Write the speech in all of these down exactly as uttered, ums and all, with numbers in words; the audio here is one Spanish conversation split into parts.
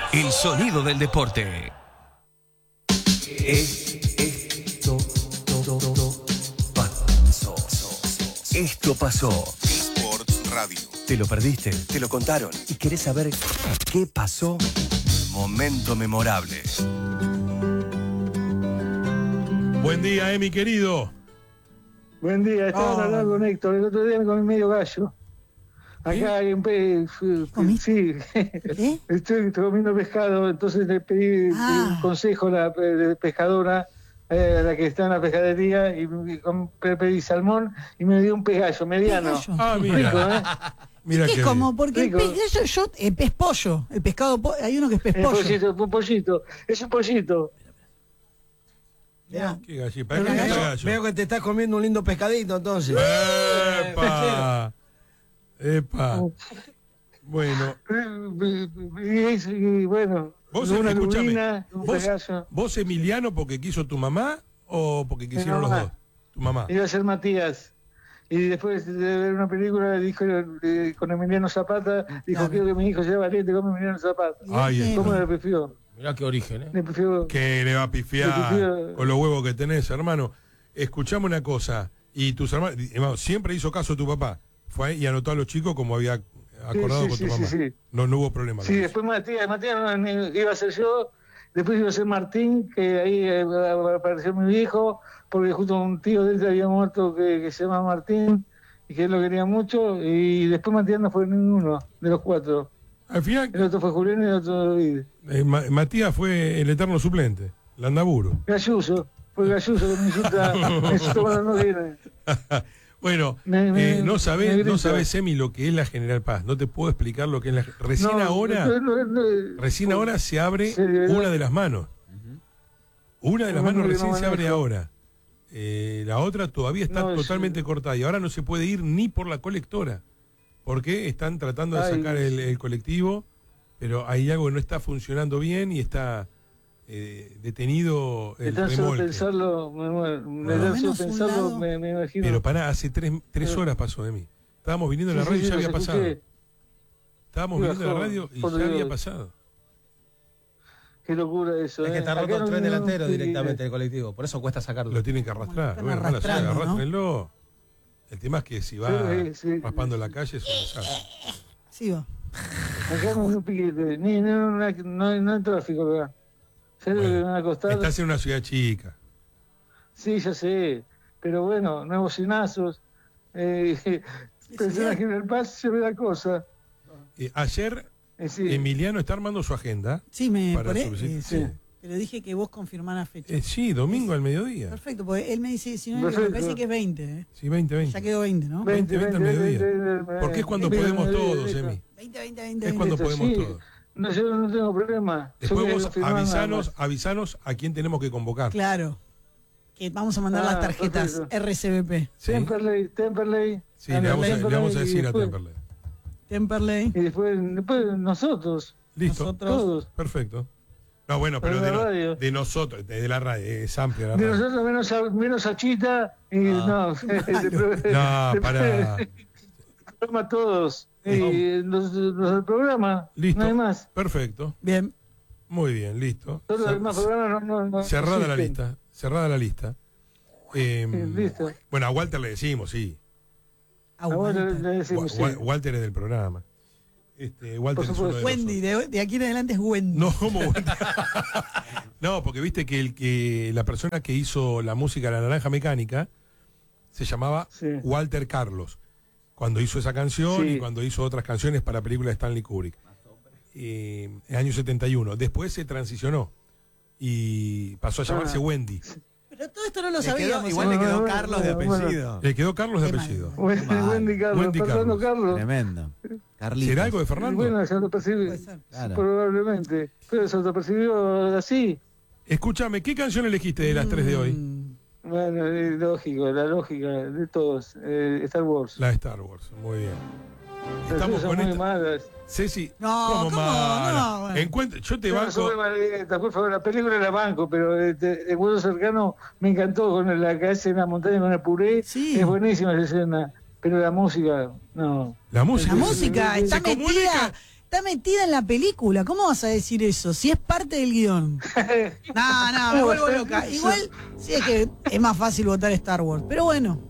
El sonido del deporte. Esto pasó. Esto pasó. Sports Radio. ¿Te lo perdiste? ¿Te lo contaron? ¿Y querés saber qué pasó? Momento memorable. Buen día, eh, mi querido. Buen día, estaba Oh. hablando con Héctor, el otro día me comí medio gallo. Acá hay un pez, sí, ¿Eh? estoy comiendo pescado, entonces le pedí Ah. un consejo a la eh, pescadora, eh, a la que está en la pescadería, y me- con- le pedí salmón y me dio un pez gallo mediano. Pez gallo. Ah, Rico, mira. ¿eh? Mira ¿Qué que es como? Porque el rico. pez, eso, yo, el pez pollo, el pescado, po- hay uno que es pez Es pollo. pollito, un pollito, es un pollito. Ya. Qué gallito. Pero ¿Para qué gallo- está gallo? Veo que te estás comiendo un lindo pescadito, entonces. ¡Epa! ¡Epa! Bueno, Y, es- y bueno, vos, una escúchame, lubina, un vos, pez gallo. vos Emiliano porque quiso tu mamá o porque quisieron los mamá. dos? Tu mamá. Iba a ser Matías. Y después de ver una película, dijo eh, con Emiliano Zapata, dijo, Claro. quiero que mi hijo sea valiente como Emiliano Zapata. Ahí está. ¿Cómo le prefiero? Mirá qué origen, ¿eh? Le prefiero... Que le va a pifiar Le pifió. con los huevos que tenés, hermano. Escuchame una cosa. Y tus hermanos, hermano, siempre hizo caso a tu papá. Fue ahí y anotó a los chicos como había acordado sí, con sí, tu sí, mamá. sí. No, no hubo problema. Sí, con eso. después Matías, Matías no, ni- iba a ser yo, después iba a ser Martín, que ahí eh, apareció mi viejo, porque justo un tío de él había muerto que, que se llama Martín, y que él lo quería mucho, y después Matías no fue ninguno de los cuatro. Al final, El otro fue Julián y el otro David. eh, Ma- Matías fue el eterno suplente, Landaburu. Galluso, fue Galluso que me insulta, me insulta cuando no viene. Bueno, Me- me- eh, no me sabés, grita. no sabés, Emi, lo que es la General Paz. No te puedo explicar lo que es la... Recién No, ahora, no, no, no, recién ahora se abre Sí, de verdad. una de las manos. Una de las Bueno, manos que recién no se abre manejo. ahora. Eh, la otra todavía está No, totalmente sí. cortada y ahora no se puede ir ni por la colectora. Porque están tratando de Ay. sacar el, el colectivo, pero hay algo que no está funcionando bien y está eh, detenido De el tan solo remolque. pensarlo, me muero. De Bueno. tan solo Menos un pensarlo, lado. me, me imagino. Pero pará, hace tres, tres Pero- horas pasó, Emi. Estábamos viniendo a la Sí, radio sí, y ya sí, había los pasado. escuché. Estábamos Qué viniendo a la bajón, radio y por ya Dios. había pasado. Qué locura eso. Es que ¿eh? está Acá roto el no- tren no- delantero sí, directamente del colectivo. Por eso cuesta sacarlo. Lo tienen que arrastrar. Están Bueno, mala suerte, arrastrando, ¿no? arrastrenlo. El tema es que si va Sí, sí. raspando la calle es un desastre. Sí, va. Acá no hay un piquete, ni, no, no, hay- no, hay- no hay tráfico acá. ¿Sabes lo que me van a costar? Estás en una ciudad chica. Sí, ya sé. Pero bueno, nuevos bocinazos. Eh, personaje en el Paz se ve la cosa. Eh, ayer Eh, sí. Emiliano está armando su agenda. Sí, me Para por ahí, solicitar- eh, sí. sí. Pero dije que vos confirmás fecha. Eh, sí, domingo al mediodía. Perfecto, porque él me dice, si no, me Perfecto. parece que es veinte, ¿eh? Sí, veinte, Ya veinte. quedó veinte, ¿no? veinte, veinte al mediodía. Porque es cuando veinte, podemos veinte, todos, listo. Emi. veinte, veinte, veinte. Es cuando Listo, podemos sí. todos. No, yo no tengo problema. Después Yo vos quiero firmar nada avisanos, más. avisanos a quién tenemos que convocar. Claro. Que vamos a mandar Ah, las tarjetas perfecto. R C B P. ¿Sí? Temperley, Temperley. Sí, le vamos, a, le vamos a y decir a después- Temperley. Temperley. Y después, después nosotros, Listo. Nosotros. todos. Perfecto. No, bueno, pero Pero de, la no- radio. de nosotros, de, de la radio, es amplia la De radio. nosotros menos a, menos a Chita y no, de, No, para. programa todos. Y los, los del programa, Listo. no hay más. Perfecto. Bien. Muy bien, listo. Todos los Cer- demás programas no, no, no cerrada la existen. lista. Cerrada la lista. Eh, Sí, listo. bueno, a Walter le decimos, sí. Ah, A vos le, Walter. le decimos, Wa- sí. Wa- Walter es del programa. Este, Walter Por es uno de supuesto. Wendy, nosotros. de, de aquí en adelante es Wendy. No, como Wendy. No, porque viste que, el, que la persona que hizo la música La Naranja Mecánica se llamaba Sí. Walter Carlos. Cuando hizo esa canción Sí. y cuando hizo otras canciones para películas de Stanley Kubrick. Eh, en el año setenta y uno. Después se transicionó y pasó a llamarse Ah. Wendy. Pero todo esto no lo Le quedó- sabíamos. igual ¿eh? le Bueno, quedó bueno, Carlos de bueno, apellido. Le quedó Carlos de Qué mal. apellido. Wendy, mal. Wendy Carlos, Wendy Fernando Carlos. Carlos. Tremendo. Carlitos. ¿Será algo de Fernando? Bueno, se Puede autopercibió, ser. Claro. probablemente. Pero se autopercibió así. Escúchame, ¿qué canción elegiste de las tres de hoy? Mm, Bueno, es lógico, la lógica de todos. Eh, Star Wars. La de Star Wars. Muy bien. Las Estamos suyas son con muy esta. malas. Ceci, No, ¿cómo ¿cómo? mala? No, bueno. Encuentra- yo te No, banco. son muy maletas, por favor, la película la banco, pero este, el vuelo cercano me encantó con la cabeza en la montaña con el puré. Sí. Es buenísima esa escena. Pero la música, no. La música. La música Se está comunica. metida está metida en la película. ¿Cómo vas a decir eso? Si es parte del guión. No, no, me vuelvo loca. Igual, sí es que es más fácil votar Star Wars. Pero bueno.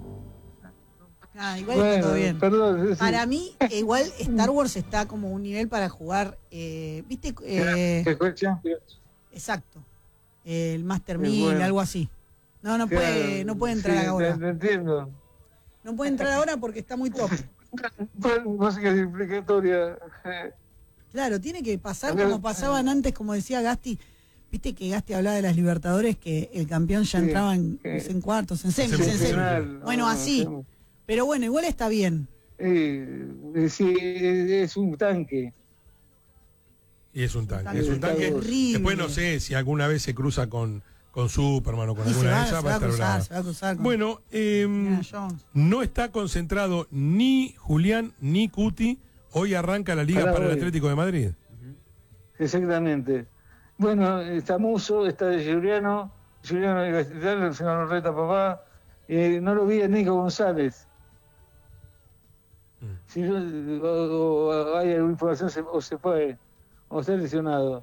Ah, igual está Bueno, todo bien. perdón, sí, sí. Para mí, igual Star Wars está como un nivel para jugar. Eh, ¿Viste? Eh, Que fue Champions. exacto. Eh, el Master Qué mil, bueno. algo así. No, no puede, Claro, no puede entrar sí, ahora. te- te entiendo. No puede entrar ahora porque está muy top. Fue música implicatoria. Claro, tiene que pasar Acá- como pasaban antes, como decía Gasti. Viste que Gasti hablaba de las Libertadores, que el campeón ya Sí, entraba en, sí. en cuartos, en semis, en semis. Semifinal, Bueno, no, así. no, Pero bueno, igual está bien. Eh, sí, es un tanque. Y es un tanque. tanque Es un tanque. terrible. Después no sé si alguna vez se cruza con, con Superman o con Y se alguna va, de se esas, va va a a estar cruzar, brava. se va a cruzar con Bueno, eh, Indiana Jones. no está concentrado ni Julián ni Cuti. Hoy arranca la liga Para para el hoy. Atlético de Madrid. Exactamente. Bueno, está Muso, está de Giuliano. Giuliano iba a estar, el señor Reta papá. Eh, no lo vi a Nico González. Mm. Si yo, o, o hay alguna información, se- o se fue, o está lesionado.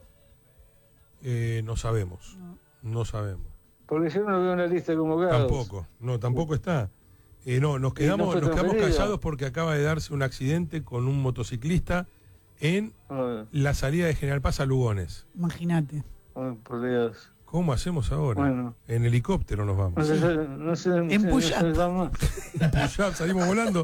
Eh, no sabemos. No sabemos. Porque yo no lo veo en la lista de convocados. Tampoco. No, tampoco está. Eh, no, nos Y quedamos, no fue nos quedamos transferido. callados porque acaba de darse un accidente con un motociclista en Ay, la salida de General Paz a Lugones. Imagínate. ay, por Dios. ¿Cómo hacemos ahora? Bueno. En helicóptero nos vamos. No sé, no sé, no En sé, push-up. no sé llama. Ya salimos volando.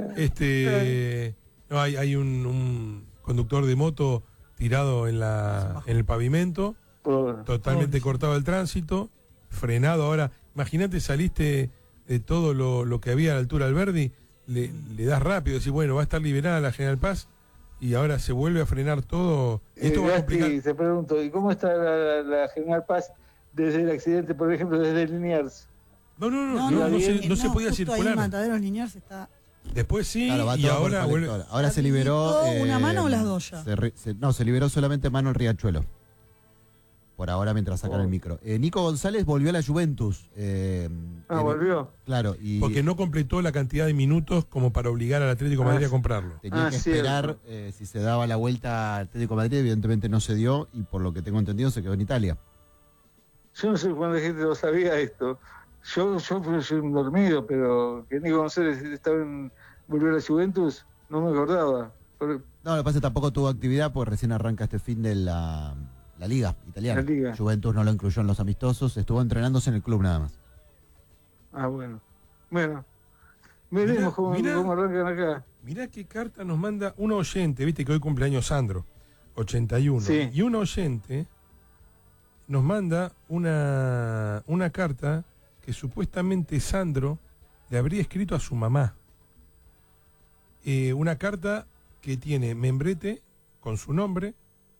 Este, no, hay, hay un, un conductor de moto tirado en la en el pavimento, Por- totalmente cortado el tránsito, frenado ahora. Imagínate, saliste de todo lo, lo que había a la altura del Verdi, le, le das rápido, decís, bueno, va a estar liberada la General Paz y ahora se vuelve a frenar todo. Eh, Esto va a Gasti, complicar. te pregunto, ¿y cómo está la, la- la General Paz desde el accidente, por ejemplo, desde Liniers? No, no, no, No, no, no, no se, eh, no se podía justo ahí circular. Mataderos Liniers está. Después sí, Claro, va y todo por ahora vuelve. colector. Ahora se liberó. ¿Habilitó una mano o las dos ya? se re- se- no, se liberó solamente mano el Riachuelo. Por ahora, mientras sacan Oh. el micro. Eh, Nico González volvió a la Juventus. eh, Ah, en- volvió. Claro, y Porque no completó la cantidad de minutos como para obligar al Atlético de Madrid Ah, a comprarlo. tenía Ah, que cierto. esperar eh, si se daba la vuelta al Atlético de Madrid. Evidentemente no se dio y por lo que tengo entendido se quedó en Italia. Yo no sé cuánta gente lo sabía esto. Yo, yo fui soy un dormido, pero que Nico González estaba en, volvió a la Juventus, no me acordaba. Pero- No, lo que pasa es que tampoco tuvo actividad porque recién arranca este fin de la, la liga italiana. La liga. Juventus no lo incluyó en los amistosos, estuvo entrenándose en el club nada más. ah, bueno. Bueno, veremos Mirá, cómo, mirá. cómo arrancan acá. Mirá qué carta nos manda un oyente, viste que hoy cumpleaños Sandro, ochenta y uno. Sí. Y un oyente nos manda una, una carta que supuestamente Sandro le habría escrito a su mamá. Eh, una carta que tiene membrete con su nombre,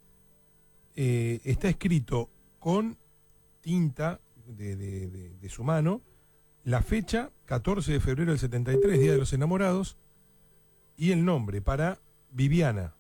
eh, está escrito con tinta de, de- de- de su mano, la fecha, catorce de febrero del setenta y tres, Día de los Enamorados, y el nombre para Viviana,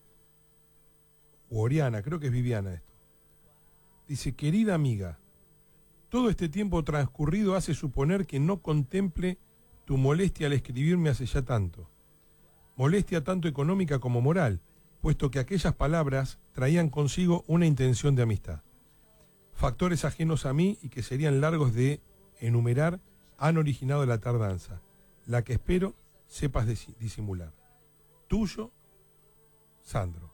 o Oriana, creo que es Viviana esto. Dice, querida amiga, todo este tiempo transcurrido hace suponer que no contemple tu molestia al escribirme hace ya tanto. Molestia tanto económica como moral, puesto que aquellas palabras traían consigo una intención de amistad. Factores ajenos a mí y que serían largos de enumerar han originado la tardanza, la que espero sepas disi- disimular. Tuyo, Sandro.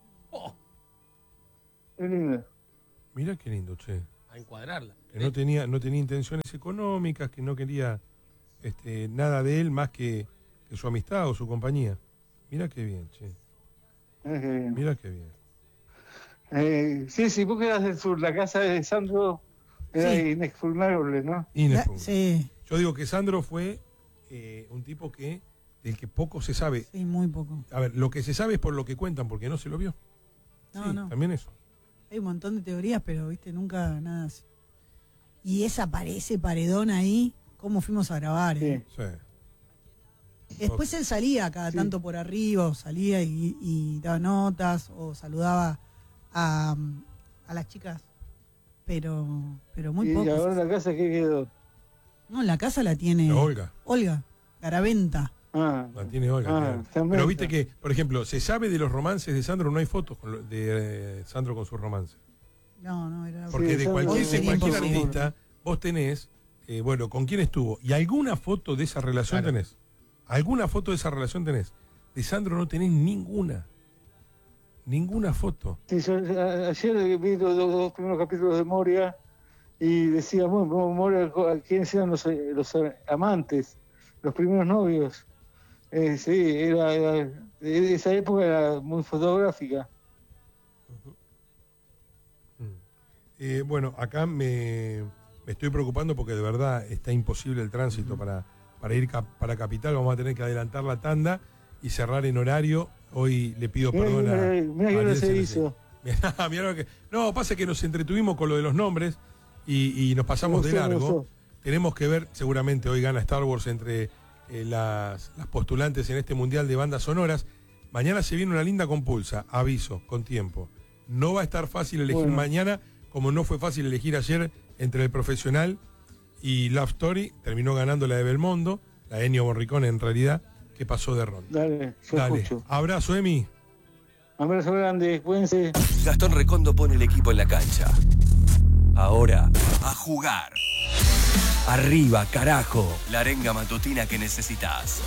Qué lindo. Mira qué lindo, che. A encuadrarla. Que no tenía, no tenía intenciones económicas, que no quería este, nada de él más que, que su amistad o su compañía. Mira qué bien, che. Ah, qué bien. Mira qué bien. Eh, sí, sí, vos que eras del sur, la casa de Sandro era Sí. inexpugnable, ¿no? La- Inexpugnable. sí, Yo digo que Sandro fue eh, un tipo que del que poco se sabe. sí, muy poco. A ver, lo que se sabe es por lo que cuentan, porque no se lo vio. No, Sí, no. también eso. Hay un montón de teorías, pero viste, nunca nada así. Y esa pare- ese paredón ahí, ¿cómo fuimos a grabar? eh? Sí. Sí. Después él salía cada Sí. tanto por arriba, o salía y, y daba notas, o saludaba a, a las chicas, pero pero muy y poco. ahora la casa que quedó. No, la casa la tiene La Olga. Olga Garaventa. Ah, La tiene Olga. Ah, claro. también Pero viste está. que, por ejemplo, se sabe de los romances de Sandro, no hay fotos con lo- de eh, Sandro con sus romances. No, no, era... Porque Sí, de eso cualquier, hoy de sería cualquier imposible. artista vos tenés, eh, bueno, con quién estuvo. Y alguna foto de esa relación Claro. tenés. Alguna foto de esa relación tenés. De Sandro no tenés ninguna. Ninguna foto. Sí, yo, a- ayer vi los dos, dos primeros capítulos de Moria y decía, bueno, Moria, ¿quiénes eran los, los amantes, los primeros novios? Eh, sí, era, era- esa época era muy fotográfica. Eh, bueno, acá me, me estoy preocupando porque de verdad está imposible el tránsito para, para ir cap- para Capital. Vamos a tener que adelantar la tanda y cerrar en horario. Hoy le pido Mirá, perdón a. mirá, mirá que a no Ariel se Celeste. hizo. Mirá, mirá lo que- no, pasa que nos entretuvimos con lo de los nombres y, y nos pasamos Me de gustó, me largo. gustó. Tenemos que ver, seguramente hoy gana Star Wars entre eh, las, las postulantes en este mundial de bandas sonoras. Mañana se viene una linda compulsa, aviso, con tiempo. No va a estar fácil elegir Bueno. mañana, como no fue fácil elegir ayer entre El Profesional y Love Story. Terminó ganando la de Belmondo, la de Ennio Morricone en realidad, que pasó de ronda. Dale, yo Dale, escucho. abrazo, Emi. Abrazo grande, cuídense. Gastón Recondo pone el equipo en la cancha. Ahora, a jugar. Arriba, carajo. La arenga matutina que necesitas.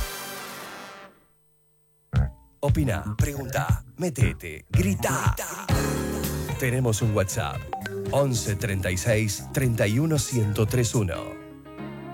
Opina, pregunta, metete, grita. Tenemos un WhatsApp. once treinta y seis treinta y uno ciento treinta y uno.